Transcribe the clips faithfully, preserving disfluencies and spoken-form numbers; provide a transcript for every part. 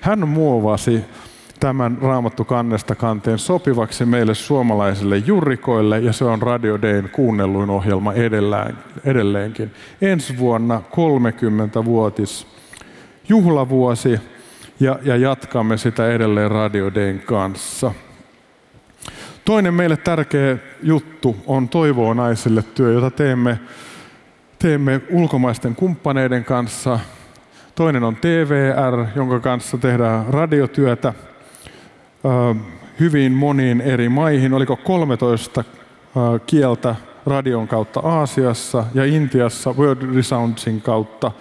Hän muovasi tämän Raamattu kannesta kanteen sopivaksi meille suomalaisille jurrikoille, ja se on Radio Dayn kuunnelluin ohjelma edelleenkin. Ensi vuonna kolmekymmentävuotis juhlavuosi, ja, ja jatkamme sitä edelleen Radio Dayn kanssa. Toinen meille tärkeä juttu on Toivoa naisille -työ, jota teemme, teemme ulkomaisten kumppaneiden kanssa. Toinen on T V R, jonka kanssa tehdään radiotyötä hyvin moniin eri maihin. Oliko kolmetoista kieltä radion kautta Aasiassa ja Intiassa World Resoundsin kautta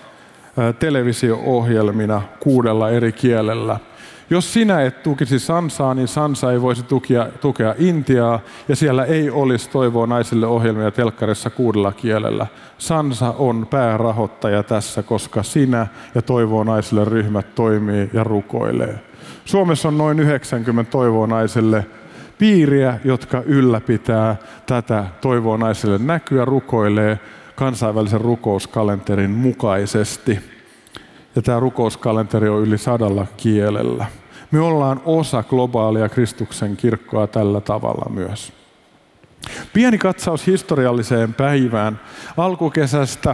televisio-ohjelmina kuudella eri kielellä. Jos sinä et tukisi Sansaa, niin Sansa ei voisi tukea, tukea Intiaa, ja siellä ei olisi Toivoa naisille -ohjelmia telkkarissa kuudella kielellä. Sansa on päärahoittaja tässä, koska sinä ja Toivoa naisille -ryhmät toimii ja rukoilee. Suomessa on noin yhdeksänkymmentä Toivoa naisille piiriä, jotka ylläpitää tätä Toivoa naisille -näkyä, rukoilee kansainvälisen rukouskalenterin mukaisesti. Ja tämä rukouskalenteri on yli sadalla kielellä. Me ollaan osa globaalia Kristuksen kirkkoa tällä tavalla myös. Pieni katsaus historialliseen päivään. Alkukesästä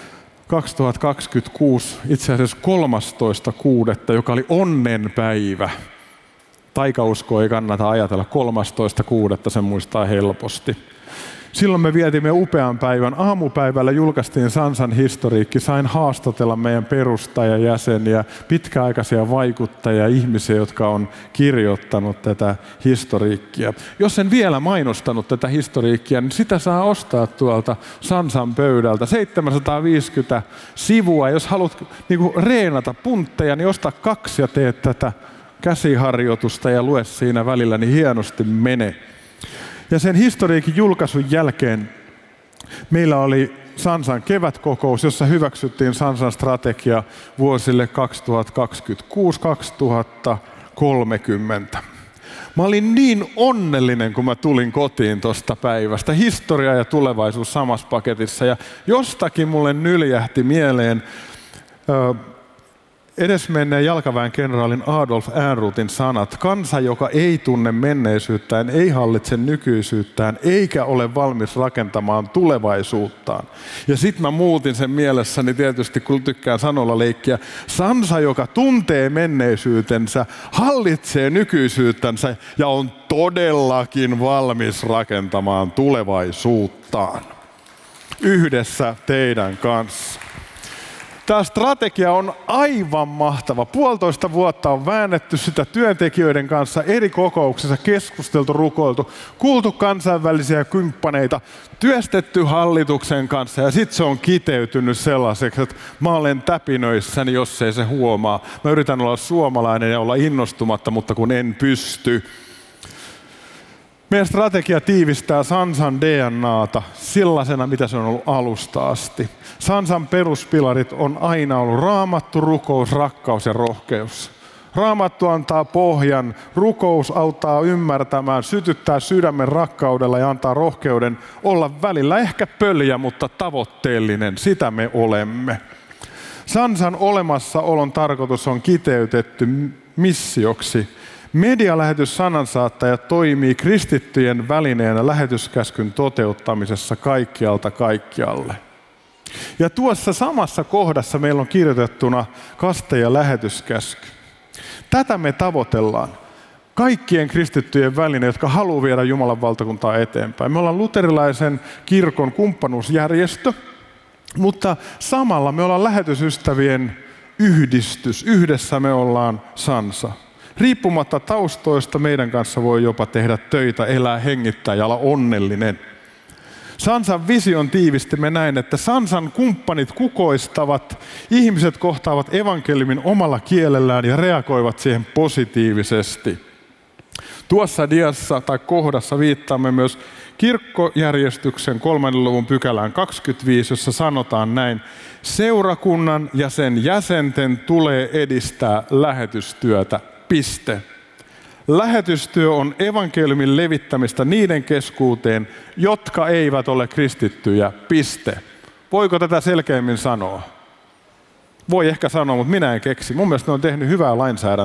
kaksituhattakaksikymmentäkuusi, itse asiassa kolmastoista kuudetta, joka oli onnenpäivä. Taikausko ei kannata ajatella, kolmastoista kuudetta, sen muistaa helposti. Silloin me vietimme upean päivän. Aamupäivällä julkaistiin Sansan historiikki. Sain haastatella meidän perustajajäseniä, pitkäaikaisia vaikuttajia, ihmisiä, jotka on kirjoittanut tätä historiikkia. Jos en vielä mainostanut tätä historiikkia, niin sitä saa ostaa tuolta Sansan pöydältä. seitsemänsataaviisikymmentä sivua. Jos haluat niin kuin reenata puntteja, niin osta kaksi ja tee tätä käsiharjoitusta ja lue siinä välillä, niin hienosti mene. Ja sen historiikin julkaisun jälkeen meillä oli Sansan kevätkokous, jossa hyväksyttiin Sansan strategia vuosille kaksituhattakaksikymmentäkuusi kaksituhattakolmekymmentä. Mä olin niin onnellinen, kun mä tulin kotiin tuosta päivästä. Historia ja tulevaisuus samassa paketissa. Ja jostakin mulle nyljähti mieleen ö, edesmenneen jalkaväen kenraalin Adolf Ehrnroothin sanat: kansa, joka ei tunne menneisyyttään, ei hallitse nykyisyyttään, eikä ole valmis rakentamaan tulevaisuuttaan. Ja sit mä muutin sen mielessäni tietysti, kun tykkään sanoilla leikkiä: Sansa, joka tuntee menneisyytensä, hallitsee nykyisyyttänsä ja on todellakin valmis rakentamaan tulevaisuuttaan. Yhdessä teidän kanssa. Tämä strategia on aivan mahtava. Puolitoista vuotta on väännetty sitä työntekijöiden kanssa eri kokouksissa, keskusteltu, rukoiltu, kuultu kansainvälisiä kumppaneita, työstetty hallituksen kanssa, ja sitten se on kiteytynyt sellaiseksi, että mä olen täpinöissäni, jos ei se huomaa. Mä yritän olla suomalainen ja olla innostumatta, mutta kun en pysty. Meidän strategia tiivistää Sansan D N A:ta sellaisena, mitä se on ollut alusta asti. Sansan peruspilarit on aina ollut raamattu, rukous, rakkaus ja rohkeus. Raamattu antaa pohjan, rukous auttaa ymmärtämään, sytyttää sydämen rakkaudella ja antaa rohkeuden olla välillä ehkä pöljä, mutta tavoitteellinen. Sitä me olemme. Sansan olemassaolon tarkoitus on kiteytetty missioksi. Medialähetys Sanansaattaja toimii kristittyjen välineenä lähetyskäskyn toteuttamisessa kaikkialta kaikkialle. Ja tuossa samassa kohdassa meillä on kirjoitettuna kaste- ja lähetyskäsky. Tätä me tavoitellaan. Kaikkien kristittyjen väline, jotka haluaa viedä Jumalan valtakuntaa eteenpäin. Me ollaan luterilaisen kirkon kumppanuusjärjestö, mutta samalla me ollaan lähetysystävien yhdistys. Yhdessä me ollaan Sansa. Riippumatta taustoista meidän kanssa voi jopa tehdä töitä, elää, hengittää ja olla onnellinen. Sansan vision tiivistimme näin, että Sansan kumppanit kukoistavat, ihmiset kohtaavat evankeliumin omalla kielellään ja reagoivat siihen positiivisesti. Tuossa diassa tai kohdassa viittaamme myös kirkkojärjestyksen kolmannen luvun pykälään kaksikymmentäviisi, jossa sanotaan näin: seurakunnan ja sen jäsenten tulee edistää lähetystyötä. Piste. Lähetystyö on evankeliumin levittämistä niiden keskuuteen, jotka eivät ole kristittyjä. Piste. Voiko tätä selkeämmin sanoa? Voi ehkä sanoa, mutta minä en keksi. Mun mielestä ne on tehnyt hyvää lainsäädäntöä.